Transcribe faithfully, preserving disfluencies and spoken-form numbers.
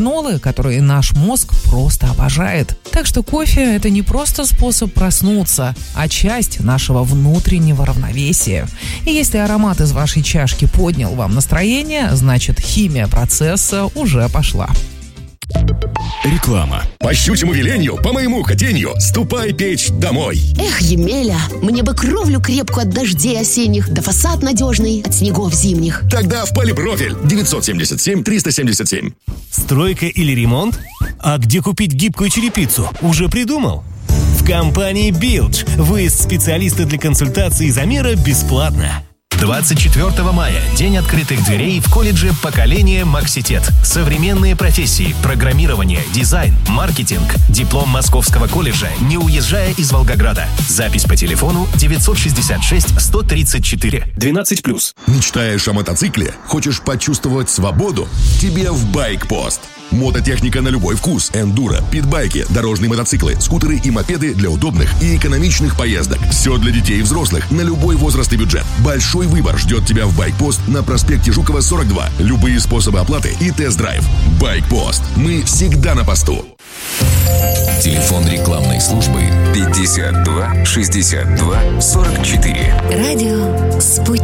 нолы, которые наш мозг просто обожает. Так что кофе – это не просто способ проснуться, а часть нашего внутреннего равновесия. И если аромат из вашей чашки поднял вам настроение, значит химия процесса уже пошла. Реклама. По щучьему велению, по моему хотению, ступай печь домой. Эх, Емеля, мне бы кровлю крепкую от дождей осенних, да фасад надежный от снегов зимних. Тогда в Полипрофиль девятьсот семьдесят семь триста семьдесят семь. Стройка или ремонт? А где купить гибкую черепицу? Уже придумал? В компании Билдж. Выезд специалиста для консультации и замера бесплатно. двадцать четвёртого мая. День открытых дверей в колледже поколения Макситет. Современные профессии, программирование, дизайн, маркетинг. Диплом Московского колледжа, не уезжая из Волгограда. Запись по телефону девятьсот шестьдесят шесть сто тридцать четыре. двенадцать плюс. Мечтаешь о мотоцикле? Хочешь почувствовать свободу? Тебе в Байкпост. Мототехника на любой вкус. Эндуро, питбайки, дорожные мотоциклы, скутеры и мопеды для удобных и экономичных поездок. Все для детей и взрослых на любой возраст и бюджет. Большой выбор ждет тебя в Байкпост на проспекте Жукова, сорок два. Любые способы оплаты и тест-драйв. Байкпост. Мы всегда на посту. Телефон рекламной службы пятьдесят два шестьдесят два сорок четыре. Радио «Спутник».